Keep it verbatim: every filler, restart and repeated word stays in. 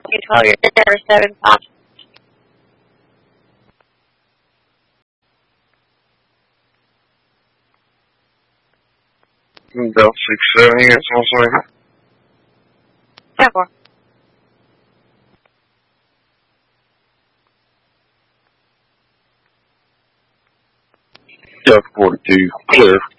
You call your number seven five. Delta six seven, you got someone saying? ten four. Delta forty-two, clear.